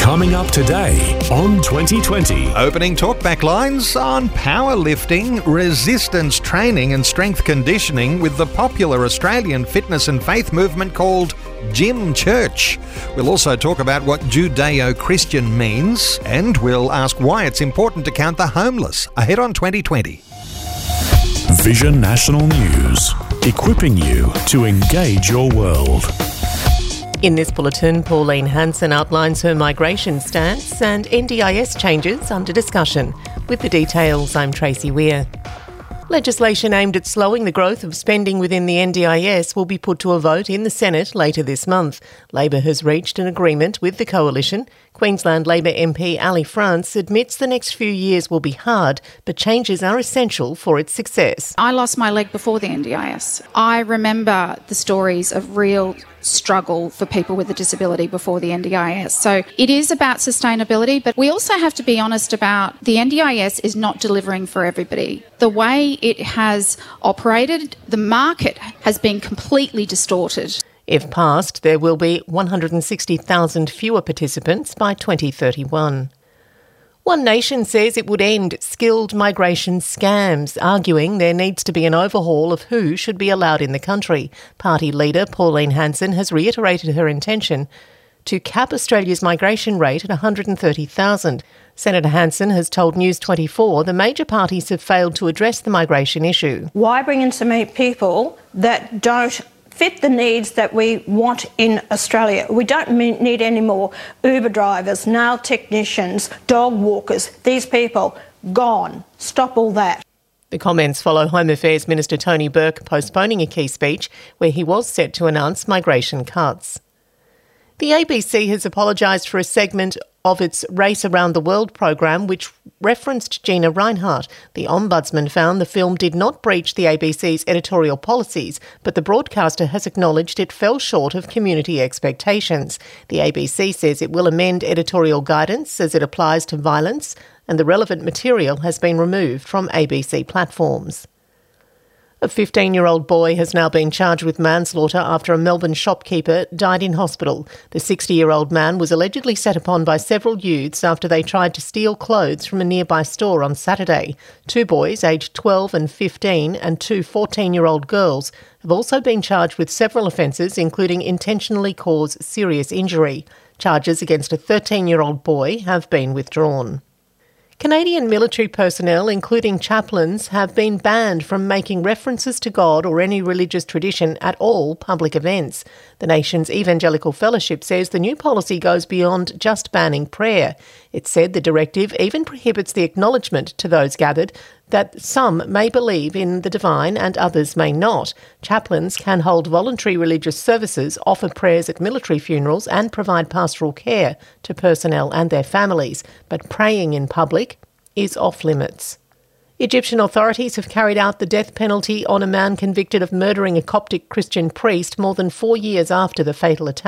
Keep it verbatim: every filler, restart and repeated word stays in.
Coming up today on twenty twenty. Opening talkback lines on powerlifting, resistance training and strength conditioning with the popular Australian fitness and faith movement called Gym Church. We'll also talk about what Judeo-Christian means, and we'll ask why it's important to count the homeless. Ahead on twenty twenty. Vision National News, equipping you to engage your world. In this bulletin, Pauline Hanson outlines her migration stance and N D I S changes under discussion. With the details, I'm Tracy Weir. Legislation aimed at slowing the growth of spending within the N D I S will be put to a vote in the Senate later this month. Labor has reached an agreement with the coalition. Queensland Labor M P Ali France admits the next few years will be hard, but changes are essential for its success. I lost my leg before the N D I S. I remember the stories of real struggle for people with a disability before the N D I S. So it is about sustainability, but we also have to be honest about the N D I S is not delivering for everybody. The way it has operated, the market has been completely distorted. If passed, there will be one hundred sixty thousand fewer participants by twenty thirty-one. One Nation says it would end skilled migration scams, arguing there needs to be an overhaul of who should be allowed in the country. Party leader Pauline Hanson has reiterated her intention to cap Australia's migration rate at one hundred thirty thousand. Senator Hanson has told News twenty-four the major parties have failed to address the migration issue. Why bring in so many people that don't fit the needs that we want in Australia? We don't need any more Uber drivers, nail technicians, dog walkers. These people, gone. Stop all that. The comments follow Home Affairs Minister Tony Burke postponing a key speech where he was set to announce migration cuts. The A B C has apologised for a segment of its Race Around the World program which referenced Gina Rinehart. The Ombudsman found the film did not breach the A B C's editorial policies, but the broadcaster has acknowledged it fell short of community expectations. The A B C says it will amend editorial guidance as it applies to violence, and the relevant material has been removed from A B C platforms. A fifteen-year-old boy has now been charged with manslaughter after a Melbourne shopkeeper died in hospital. The sixty-year-old man was allegedly set upon by several youths after they tried to steal clothes from a nearby store on Saturday. Two boys, aged twelve and fifteen, and two fourteen-year-old girls have also been charged with several offences, including intentionally cause serious injury. Charges against a thirteen-year-old boy have been withdrawn. Canadian military personnel, including chaplains, have been banned from making references to God or any religious tradition at all public events. The nation's Evangelical Fellowship says the new policy goes beyond just banning prayer. It said the directive even prohibits the acknowledgement to those gathered that some may believe in the divine and others may not. Chaplains can hold voluntary religious services, offer prayers at military funerals and provide pastoral care to personnel and their families, but praying in public is off limits. Egyptian authorities have carried out the death penalty on a man convicted of murdering a Coptic Christian priest more than four years after the fatal attack.